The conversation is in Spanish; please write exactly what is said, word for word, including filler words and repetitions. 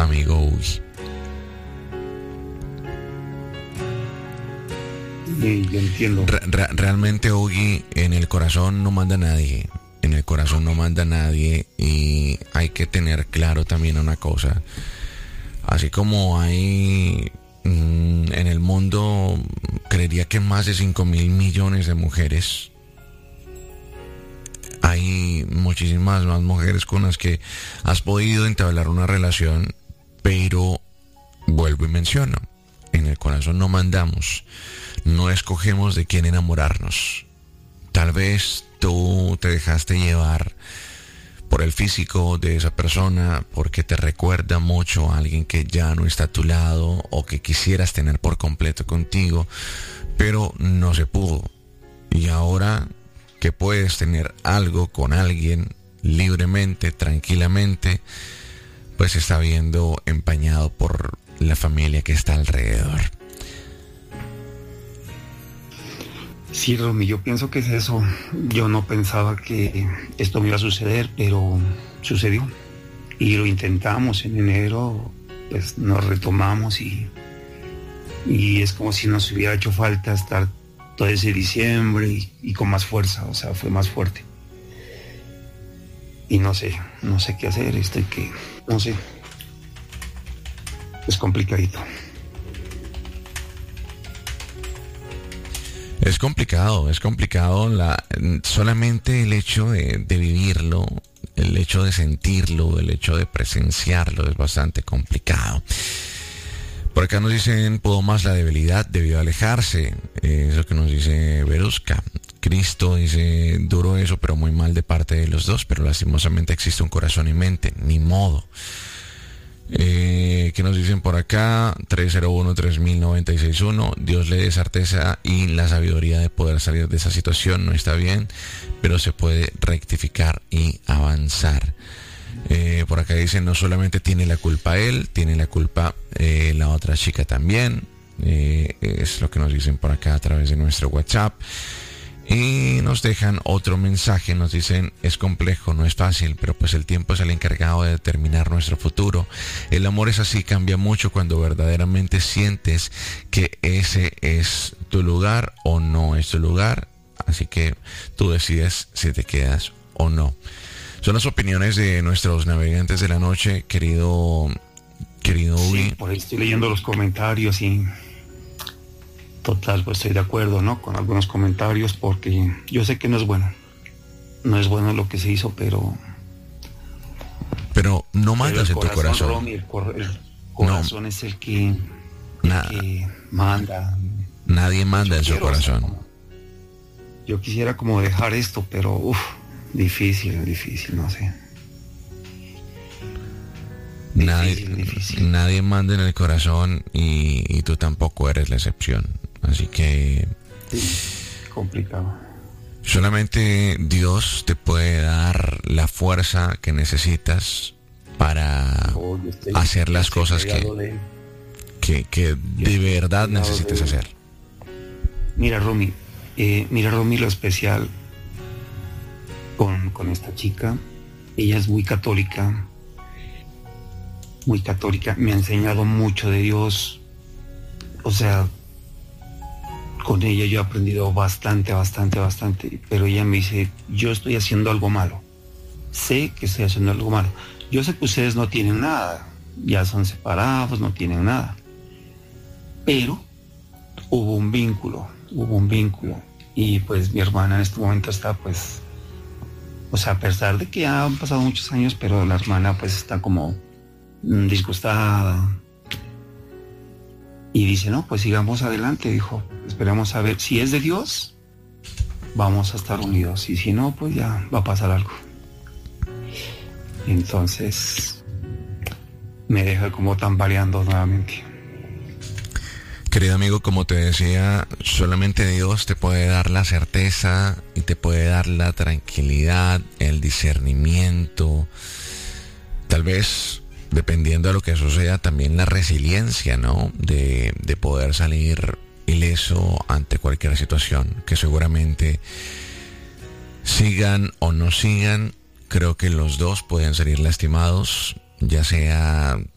amigo Ugi. Sí, yo entiendo. Re- re- realmente, Ugi, en el corazón no manda nadie. En el corazón no manda nadie. Y hay que tener claro también una cosa. Así como hay mmm, en el mundo, creería que más de cinco mil millones de mujeres, hay muchísimas más mujeres con las que has podido entablar una relación, pero vuelvo y menciono, en el corazón no mandamos, no escogemos de quién enamorarnos. Tal vez tú te dejaste llevar por el físico de esa persona, porque te recuerda mucho a alguien que ya no está a tu lado o que quisieras tener por completo contigo, pero no se pudo. Y ahora que puedes tener algo con alguien libremente, tranquilamente, pues se está viendo empañado por la familia que está alrededor. Sí, Romy, yo pienso que es eso. Yo no pensaba que esto me iba a suceder, pero sucedió. Y lo intentamos en enero, pues nos retomamos y, y es como si nos hubiera hecho falta estar todo ese diciembre y, y con más fuerza, o sea, fue más fuerte. Y no sé, no sé qué hacer, estoy que, no sé, es complicadito. Es complicado, es complicado. La, solamente el hecho de, de vivirlo, el hecho de sentirlo, el hecho de presenciarlo es bastante complicado. Por acá nos dicen, pudo más la debilidad, debió alejarse. Eh, eso que nos dice Verusca. Cristo dice, duro eso, pero muy mal de parte de los dos, pero lastimosamente existe un corazón y mente, ni modo. Eh, ¿Qué nos dicen por acá? tres cero uno tres mil noventa y seis uno. Dios le dé certeza y la sabiduría de poder salir de esa situación. No está bien, pero se puede rectificar y avanzar. Eh, por acá dicen, no solamente tiene la culpa él, tiene la culpa eh, la otra chica también. Eh, es lo que nos dicen por acá a través de nuestro WhatsApp. Y nos dejan otro mensaje, nos dicen, es complejo, no es fácil, pero pues el tiempo es el encargado de determinar nuestro futuro. El amor es así, cambia mucho cuando verdaderamente sientes que ese es tu lugar o no es tu lugar. Así que tú decides si te quedas o no. Son las opiniones de nuestros navegantes de la noche, querido, querido Ubi. Sí, por ahí estoy leyendo los comentarios y... Total, pues estoy de acuerdo, ¿no? Con algunos comentarios porque yo sé que no es bueno. No es bueno lo que se hizo, pero... Pero no mandas en tu corazón. Romy, el, cor- el corazón no. Es el que, el Nada. que manda. Nadie manda Yo en su quiero, corazón. o sea, como, yo quisiera como dejar esto, pero uff, difícil, difícil, no sé. Nadie, Difícil, difícil. nadie manda en el corazón y, y tú tampoco eres la excepción. Así que Sí, complicado. solamente Dios te puede dar la fuerza que necesitas para Oh, yo estoy- hacer las estoy cosas pegado que, de- que, que de verdad pegado necesites de- hacer. Mira, Romy, eh, mira, Romy, lo especial con, con esta chica, ella es muy católica, muy católica, me ha enseñado mucho de Dios, o sea, con ella yo he aprendido bastante, bastante, bastante, pero ella me dice, yo estoy haciendo algo malo, sé que estoy haciendo algo malo, yo sé que ustedes no tienen nada, ya son separados, no tienen nada, pero hubo un vínculo, hubo un vínculo, y pues mi hermana en este momento está pues, o sea, a pesar de que ya han pasado muchos años, pero la hermana pues está como mm, disgustada, y dice, no, pues sigamos adelante, dijo, esperemos a ver, si es de Dios, vamos a estar unidos, y si no, pues ya va a pasar algo. Entonces, me deja como tambaleando nuevamente. Querido amigo, como te decía, solamente Dios te puede dar la certeza y te puede dar la tranquilidad, el discernimiento, tal vez, dependiendo de lo que suceda, también la resiliencia, ¿no? De, de poder salir ileso ante cualquier situación, que seguramente sigan o no sigan, creo que los dos pueden salir lastimados, ya sea